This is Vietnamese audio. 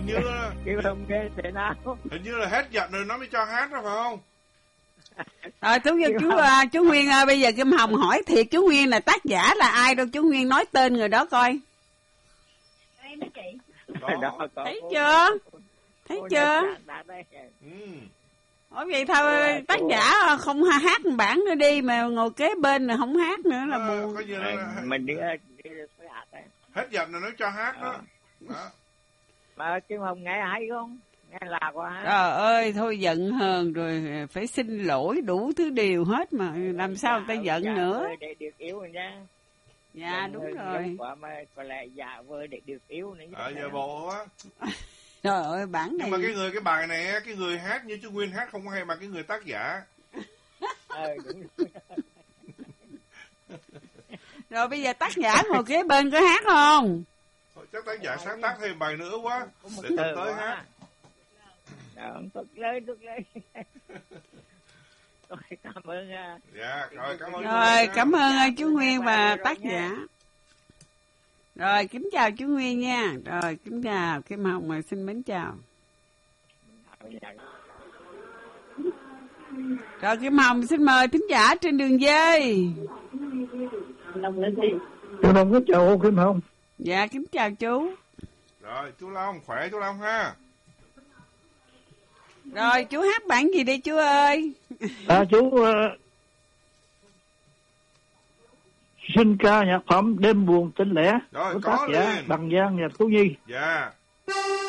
Hình như là Kêu không nghe thế nào. hình như là hết giận rồi nó mới cho hát đó phải không? Chú Nguyên ơi, bây giờ Kim Hồng hỏi thiệt chú Nguyên là tác giả là ai đâu, chú Nguyên nói tên người đó coi. Em đó chị. Đó. Thấy chưa? Thấy chưa? Ủa vậy thôi, tác giả không hát một bản nữa đi, mà ngồi kế bên là không hát nữa là buồn. Mình đi phải hát đấy. Hết giận rồi nó cho hát đó. Đó. Mà Kim Hồng nghe hay không? Nghe lạc quá. Trời ơi, thôi giận hờn rồi phải xin lỗi đủ thứ điều hết mà làm sao người ta giận nữa. Để được yêu rồi nha. Dạ đúng rồi. Quá mà có lẽ giả vờ để được yêu nữa. Giờ bộ á. Trời ơi, bản này. Nhưng mà cái bài này, cái người hát như chú Nguyên hát không hay bằng cái người tác giả. Đúng. Rồi bây giờ tác giả ngồi kế bên có hát không? Chắc tác giả sáng tác thêm bài nữa quá để tuần tới hát. Thuật lên. Rồi cảm ơn. Dạ, rồi cảm ơn. Rồi cảm ơn chú Nguyên và tác giả. Rồi kính chào chú Nguyên nha. Rồi kính chào Kim Hồng, mà xin mến chào. Rồi Kim Hồng xin mời thính giả trên đường dây. Chú Long có chào Kim Hồng. Dạ kính chào chú. Rồi chú Long, khỏe chú Long ha. Rồi chú hát bản gì đi chú ơi? Chú xin ca nhạc phẩm Đêm buồn tĩnh lẻ của tác giả Bằng Giang và Tú Nhi. Dạ.